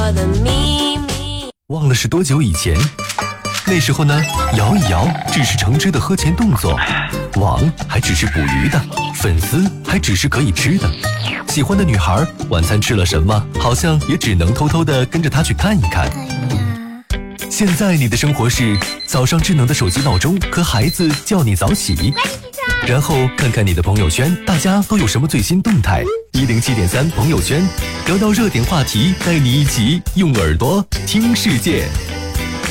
的秘密。 忘了是多久以前，那时候呢，摇一摇只是橙汁的喝前动作，网还只是捕鱼的，粉丝还只是可以吃的。喜欢的女孩晚餐吃了什么，好像也只能偷偷的跟着她去看一看。现在你的生活是早上智能的手机闹钟和孩子叫你早起，然后看看你的朋友圈，大家都有什么最新动态。107.3朋友圈，聊到热点话题，带你一起用耳朵听世界。